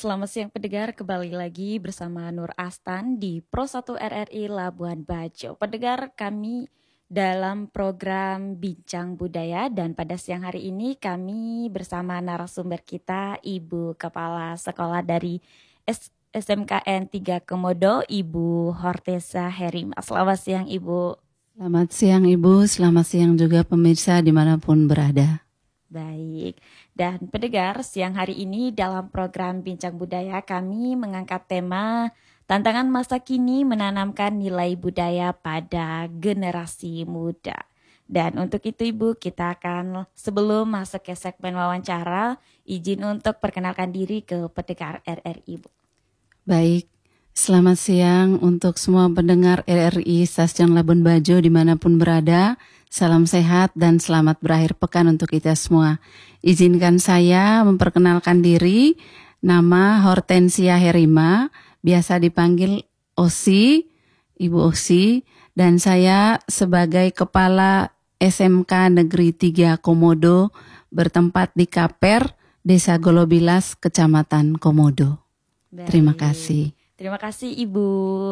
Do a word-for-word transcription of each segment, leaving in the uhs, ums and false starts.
Selamat siang pendengar, kembali lagi bersama Nur Astan di Pro satu R R I Labuan Bajo. Pendengar, kami dalam program Bincang Budaya dan pada siang hari ini kami bersama narasumber kita Ibu Kepala Sekolah dari S M K N tiga Komodo, Ibu Hortesa Herima. Selamat siang Ibu. Selamat siang Ibu, selamat siang juga pemirsa dimanapun berada. Baik, dan pendengar, siang hari ini dalam program Bincang Budaya kami mengangkat tema tantangan masa kini menanamkan nilai budaya pada generasi muda. Dan untuk itu Ibu, kita akan sebelum masuk ke segmen wawancara, izin untuk perkenalkan diri ke pendengar R R I Ibu. Baik, selamat siang untuk semua pendengar R R I Stasiun Labuan Bajo dimanapun berada. Salam sehat dan selamat berakhir pekan untuk kita semua. Izinkan saya memperkenalkan diri, nama Hortensia Herima, biasa dipanggil Osi, Ibu Osi, dan saya sebagai Kepala S M K Negeri tiga Komodo bertempat di Kaper, Desa Golobilas, Kecamatan Komodo. Baik. Terima kasih. Terima kasih Ibu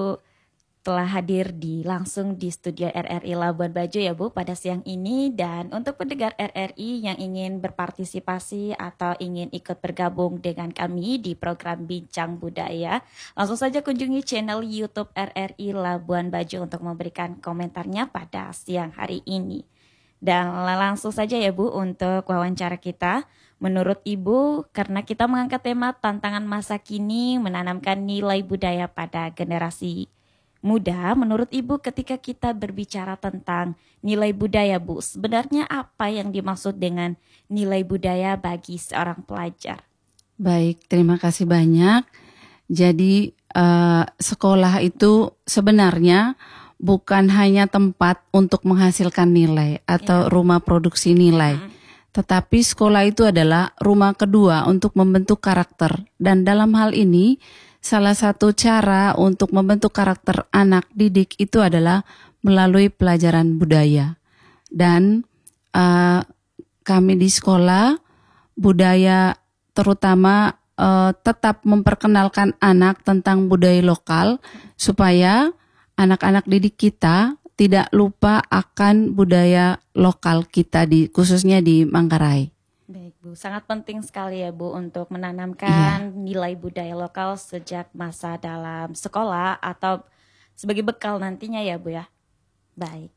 telah hadir di langsung di studio R R I Labuan Bajo ya Bu pada siang ini. Dan untuk pendengar R R I yang ingin berpartisipasi atau ingin ikut bergabung dengan kami di program Bincang Budaya, langsung saja kunjungi channel YouTube R R I Labuan Bajo untuk memberikan komentarnya pada siang hari ini. Dan langsung saja ya Bu untuk wawancara kita. Menurut Ibu, karena kita mengangkat tema tantangan masa kini menanamkan nilai budaya pada generasi muda, menurut Ibu ketika kita berbicara tentang nilai budaya Bu, sebenarnya apa yang dimaksud dengan nilai budaya bagi seorang pelajar? Baik, terima kasih banyak. Jadi uh, sekolah itu sebenarnya bukan hanya tempat untuk menghasilkan nilai atau ya. rumah produksi nilai. Hmm. Tetapi sekolah itu adalah rumah kedua untuk membentuk karakter. Dan dalam hal ini, salah satu cara untuk membentuk karakter anak didik itu adalah melalui pelajaran budaya. Dan uh, kami di sekolah, budaya terutama uh, tetap memperkenalkan anak tentang budaya lokal, supaya anak-anak didik kita tidak lupa akan budaya lokal kita di khususnya di Manggarai. Baik Bu, sangat penting sekali ya Bu untuk menanamkan iya. nilai budaya lokal sejak masa dalam sekolah atau sebagai bekal nantinya ya Bu ya. Baik.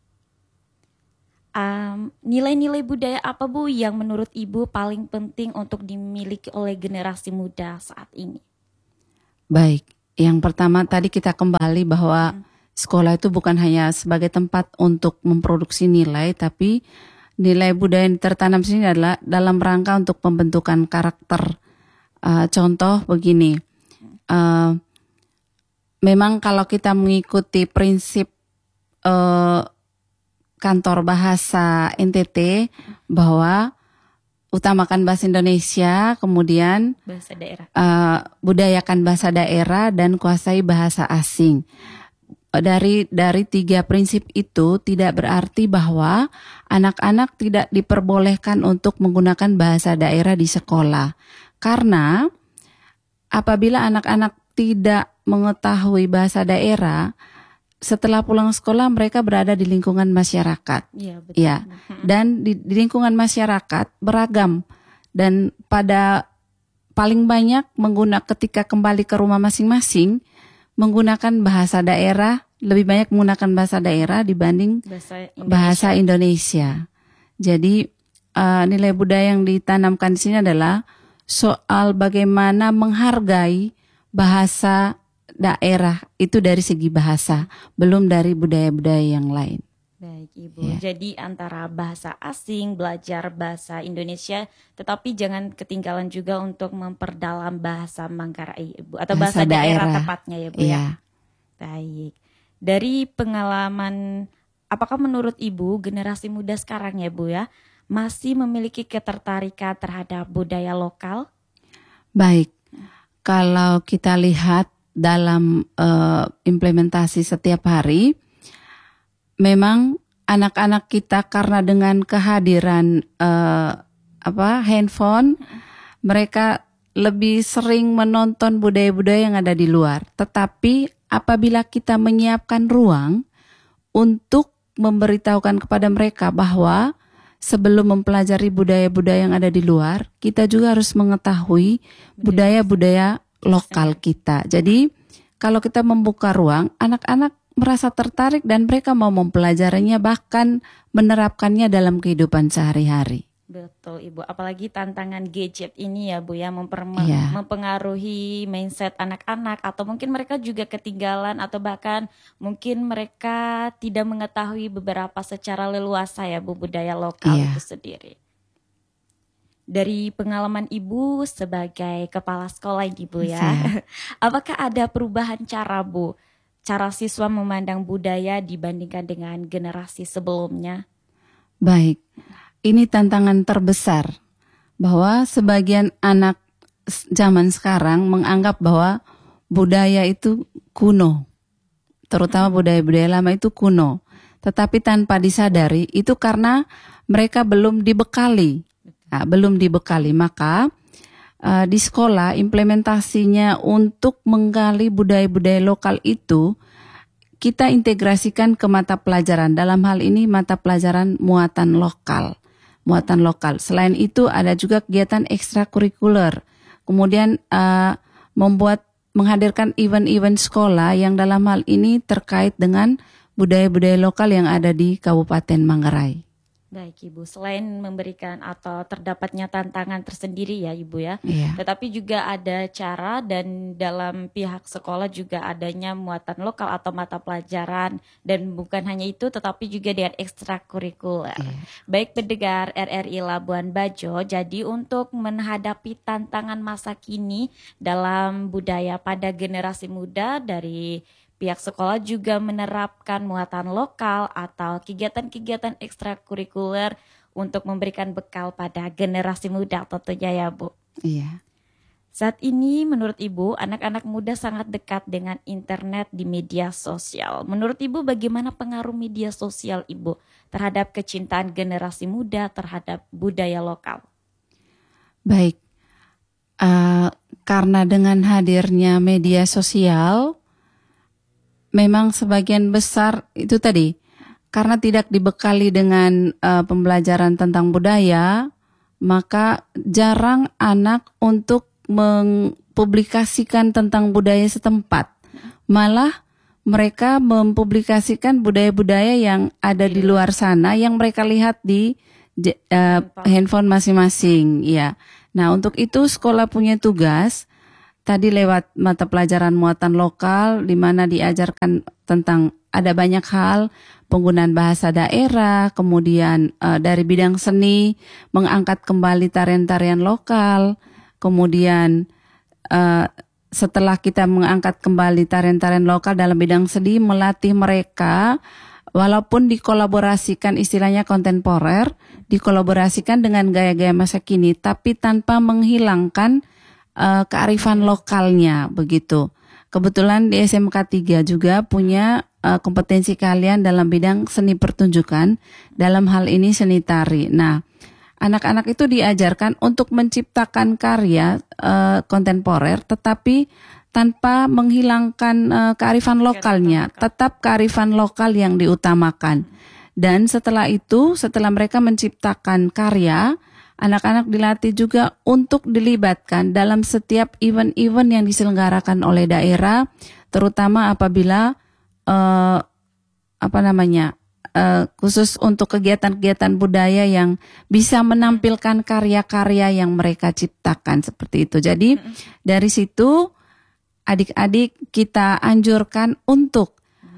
Um, nilai-nilai budaya apa Bu yang menurut Ibu paling penting untuk dimiliki oleh generasi muda saat ini? Baik, yang pertama tadi kita kembali bahwa hmm. sekolah itu bukan hanya sebagai tempat untuk memproduksi nilai, tapi nilai budaya yang tertanam sini adalah dalam rangka untuk pembentukan karakter. Uh, contoh begini, uh, memang kalau kita mengikuti prinsip uh, kantor bahasa N T T bahwa utamakan bahasa Indonesia, kemudian bahasa daerah, uh, budayakan bahasa daerah dan kuasai bahasa asing. Dari dari tiga prinsip itu tidak berarti bahwa anak-anak tidak diperbolehkan untuk menggunakan bahasa daerah di sekolah. Karena apabila anak-anak tidak mengetahui bahasa daerah, setelah pulang sekolah mereka berada di lingkungan masyarakat. Ya, betul. Ya. Dan di, di lingkungan masyarakat beragam, dan pada paling banyak menggunakan ketika kembali ke rumah masing-masing menggunakan bahasa daerah, lebih banyak menggunakan bahasa daerah dibanding bahasa Indonesia. Bahasa Indonesia. Jadi uh, nilai budaya yang ditanamkan di sini adalah soal bagaimana menghargai bahasa daerah itu dari segi bahasa, belum dari budaya-budaya yang lain. Baik Ibu, ya. Jadi antara bahasa asing, belajar bahasa Indonesia, tetapi jangan ketinggalan juga untuk memperdalam bahasa Manggarai Ibu, atau bahasa, bahasa daerah, daerah tepatnya ya Bu ya. ya. Baik, dari pengalaman, apakah menurut Ibu generasi muda sekarang ya Bu ya, masih memiliki ketertarikan terhadap budaya lokal? Baik, kalau kita lihat dalam uh, implementasi setiap hari, memang anak-anak kita karena dengan kehadiran uh, apa handphone, mereka lebih sering menonton budaya-budaya yang ada di luar. Tetapi apabila kita menyiapkan ruang untuk memberitahukan kepada mereka bahwa sebelum mempelajari budaya-budaya yang ada di luar, kita juga harus mengetahui budaya-budaya lokal kita. Jadi kalau kita membuka ruang, anak-anak merasa tertarik dan mereka mau mempelajarinya, bahkan menerapkannya dalam kehidupan sehari-hari. Betul Ibu, apalagi tantangan gadget ini ya Bu ya, memper- Iya. mempengaruhi mindset anak-anak, atau mungkin mereka juga ketinggalan, atau bahkan mungkin mereka tidak mengetahui beberapa secara leluasa ya Bu, budaya lokal Iya. itu sendiri. Dari pengalaman Ibu sebagai kepala sekolah ini Bu ya, Iya. apakah ada perubahan cara Bu, cara siswa memandang budaya dibandingkan dengan generasi sebelumnya? Baik, ini tantangan terbesar bahwa sebagian anak s- zaman sekarang menganggap bahwa budaya itu kuno, terutama budaya-budaya lama itu kuno. Tetapi tanpa disadari itu karena mereka belum dibekali, Nah, belum dibekali. Maka uh, di sekolah implementasinya untuk menggali budaya-budaya lokal itu kita integrasikan ke mata pelajaran. Dalam hal ini mata pelajaran muatan lokal. Muatan lokal. Selain itu ada juga kegiatan ekstrakurikuler. Kemudian uh, membuat menghadirkan event-event sekolah yang dalam hal ini terkait dengan budaya-budaya lokal yang ada di Kabupaten Manggarai. Baik Ibu, selain memberikan atau terdapatnya tantangan tersendiri ya Ibu ya, Iya. tetapi juga ada cara dan dalam pihak sekolah juga adanya muatan lokal atau mata pelajaran, dan bukan hanya itu tetapi juga dengan ekstrakurikuler. Iya. Baik pendengar R R I Labuan Bajo, jadi untuk menghadapi tantangan masa kini dalam budaya pada generasi muda, dari pihak sekolah juga menerapkan muatan lokal atau kegiatan-kegiatan ekstrakurikuler untuk memberikan bekal pada generasi muda tentunya ya Bu. Iya. Saat ini menurut Ibu, anak-anak muda sangat dekat dengan internet di media sosial. Menurut Ibu bagaimana pengaruh media sosial Ibu terhadap kecintaan generasi muda terhadap budaya lokal? Baik, uh, karena dengan hadirnya media sosial, memang sebagian besar itu tadi, karena tidak dibekali dengan uh, pembelajaran tentang budaya, maka jarang anak untuk mempublikasikan tentang budaya setempat. Malah mereka mempublikasikan budaya-budaya yang ada di luar sana yang mereka lihat di uh, handphone masing-masing. Ya. Nah, untuk itu sekolah punya tugas tadi lewat mata pelajaran muatan lokal, di mana diajarkan tentang ada banyak hal, penggunaan bahasa daerah, kemudian uh, dari bidang seni, mengangkat kembali tarian-tarian lokal, kemudian uh, setelah kita mengangkat kembali tarian-tarian lokal dalam bidang seni, melatih mereka, walaupun dikolaborasikan istilahnya kontemporer, dikolaborasikan dengan gaya-gaya masa kini, tapi tanpa menghilangkan Uh, kearifan lokalnya begitu. Kebetulan di S M K tiga juga punya uh, kompetensi keahlian dalam bidang seni pertunjukan, dalam hal ini seni tari. Nah, anak-anak itu diajarkan untuk menciptakan karya uh, kontemporer tetapi tanpa menghilangkan uh, kearifan lokalnya, tetap kearifan lokal yang diutamakan. Dan setelah itu, setelah mereka menciptakan karya, anak-anak dilatih juga untuk dilibatkan dalam setiap event-event yang diselenggarakan oleh daerah, terutama apabila uh, apa namanya uh, khusus untuk kegiatan-kegiatan budaya yang bisa menampilkan karya-karya yang mereka ciptakan seperti itu. Jadi dari situ adik-adik kita anjurkan untuk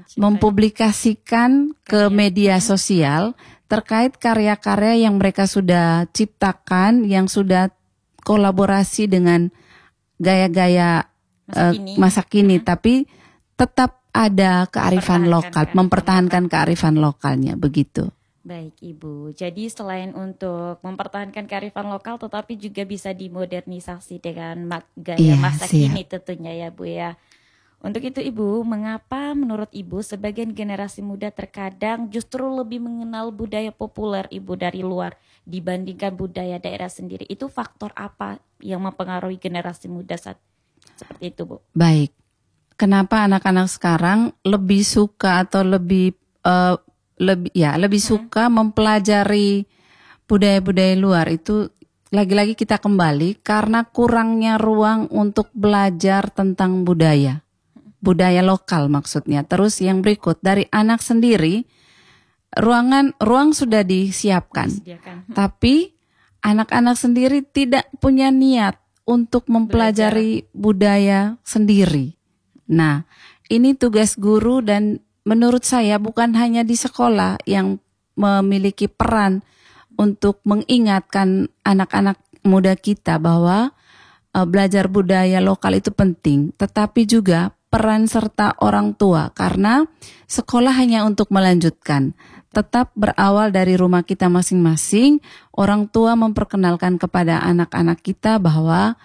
mempublikasikan ke media sosial terkait karya-karya yang mereka sudah ciptakan, yang sudah kolaborasi dengan gaya-gaya masa kini, uh, masa kini uh-huh. tapi tetap ada kearifan lokal, mempertahankan kearifan lokalnya, begitu. Baik Ibu, jadi selain untuk mempertahankan kearifan lokal, tetapi juga bisa dimodernisasi dengan gaya yeah, masa siap. kini tentunya ya Bu ya. Untuk itu Ibu, mengapa menurut Ibu sebagian generasi muda terkadang justru lebih mengenal budaya populer Ibu dari luar dibandingkan budaya daerah sendiri. Itu faktor apa yang mempengaruhi generasi muda saat seperti itu, Bu? Baik. Kenapa anak-anak sekarang lebih suka atau lebih uh, lebih ya lebih hmm. suka mempelajari budaya-budaya luar itu, lagi-lagi kita kembali karena kurangnya ruang untuk belajar tentang budaya. Budaya lokal maksudnya. Terus yang berikut, dari anak sendiri, ruangan ruang sudah disiapkan. Disediakan. Tapi anak-anak sendiri tidak punya niat untuk mempelajari belajar budaya sendiri. Nah, ini tugas guru dan menurut saya bukan hanya di sekolah yang memiliki peran untuk mengingatkan anak-anak muda kita bahwa uh, belajar budaya lokal itu penting, tetapi juga peran serta orang tua, karena sekolah hanya untuk melanjutkan. Tetap berawal dari rumah kita masing-masing, orang tua memperkenalkan kepada anak-anak kita bahwa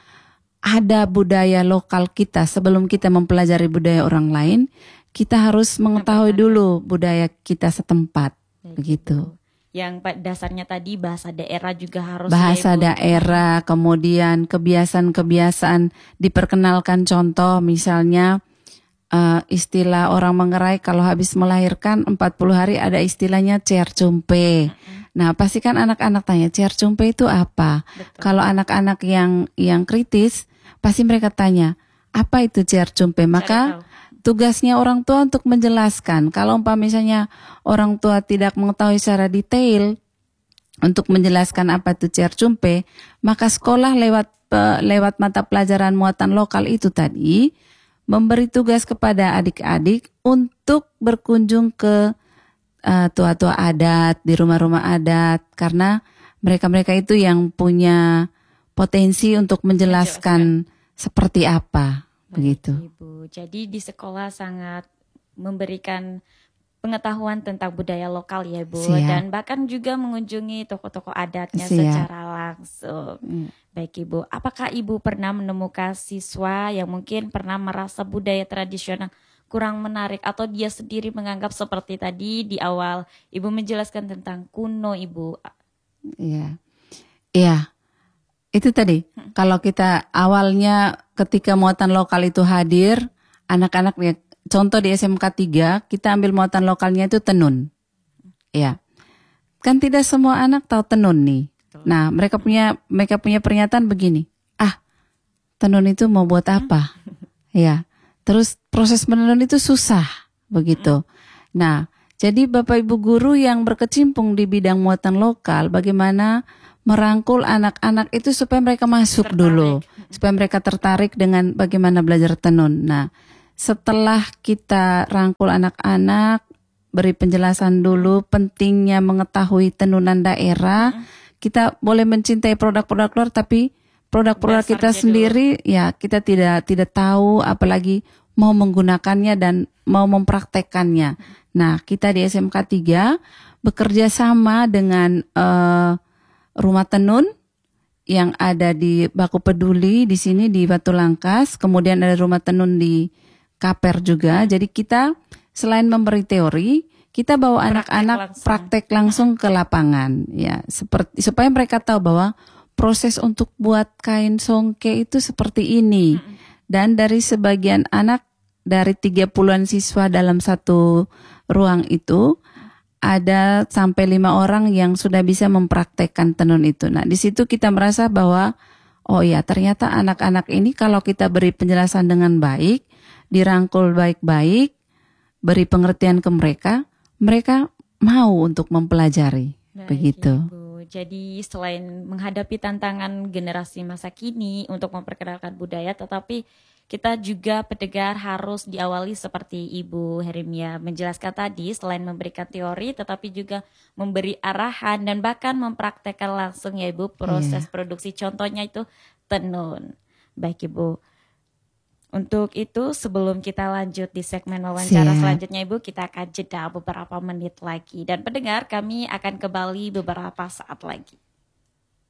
ada budaya lokal kita. Sebelum kita mempelajari budaya orang lain, kita harus mengetahui dulu budaya kita setempat. Baik, begitu. Yang dasarnya tadi bahasa daerah juga harus. Bahasa ya, daerah, kemudian kebiasaan-kebiasaan diperkenalkan, contoh misalnya uh, istilah orang Mengerai kalau habis melahirkan empat puluh hari ada istilahnya cercumpe. Uh-huh. Nah, pasti kan anak-anak tanya cercumpe itu apa? Betul. Kalau anak-anak yang yang kritis, pasti mereka tanya, apa itu cercumpe? Maka tugasnya orang tua untuk menjelaskan. Kalau umpama misalnya orang tua tidak mengetahui secara detail untuk menjelaskan apa itu cercumpe, maka sekolah lewat lewat mata pelajaran muatan lokal itu tadi memberi tugas kepada adik-adik untuk berkunjung ke uh, tua-tua adat di rumah-rumah adat, karena mereka-mereka itu yang punya potensi untuk menjelaskan, menjelaskan. seperti apa. Begitu. Ibu. Jadi di sekolah sangat memberikan pengetahuan tentang budaya lokal ya, Bu. Siap. Dan bahkan juga mengunjungi tokoh-tokoh adatnya Siap. secara langsung. Hmm. Baik, Ibu. Apakah Ibu pernah menemukan siswa yang mungkin pernah merasa budaya tradisional kurang menarik, atau dia sendiri menganggap seperti tadi di awal Ibu menjelaskan tentang kuno, Ibu? Iya. Iya. Itu tadi, hmm. kalau kita awalnya ketika muatan lokal itu hadir, anak-anak ya, contoh di S M K tiga, kita ambil muatan lokalnya itu tenun. Ya. Kan tidak semua anak tahu tenun nih. Nah, mereka punya mereka punya pernyataan begini. Ah, tenun itu mau buat apa? Ya. Terus proses menenun itu susah, begitu. Nah, jadi Bapak Ibu guru yang berkecimpung di bidang muatan lokal, bagaimana merangkul anak-anak itu supaya mereka masuk tertarik. dulu, supaya mereka tertarik dengan bagaimana belajar tenun. Nah, setelah kita rangkul anak-anak, beri penjelasan dulu pentingnya mengetahui tenunan daerah, kita boleh mencintai produk-produk luar, tapi produk-produk kita sendiri dulu. ya kita tidak tidak tahu, apalagi mau menggunakannya dan mau mempraktekannya. Nah, kita di S M K tiga bekerja sama dengan uh, Rumah Tenun yang ada di Baku Peduli di sini di Batu Langkas, kemudian ada Rumah Tenun di Kaper juga. Jadi kita selain memberi teori, kita bawa praktek anak-anak langsung. praktek langsung ke lapangan, ya, seperti supaya mereka tahu bahwa proses untuk buat kain songke itu seperti ini. Dan dari sebagian anak, dari tiga puluhan siswa dalam satu ruang itu, ada sampai lima orang yang sudah bisa mempraktekkan tenun itu. Nah, di situ kita merasa bahwa, oh ya, ternyata anak-anak ini kalau kita beri penjelasan dengan baik, dirangkul baik-baik, beri pengertian ke mereka, mereka mau untuk mempelajari. Baik, begitu. Ibu. Jadi selain menghadapi tantangan generasi masa kini untuk memperkenalkan budaya, tetapi kita juga pendengar harus diawali seperti Ibu Heremia menjelaskan tadi, selain memberikan teori tetapi juga memberi arahan dan bahkan mempraktekkan langsung ya Ibu proses yeah. produksi, contohnya itu tenun. Baik Ibu, untuk itu sebelum kita lanjut di segmen wawancara Siap. selanjutnya Ibu, kita akan jeda beberapa menit lagi dan pendengar kami akan kembali beberapa saat lagi.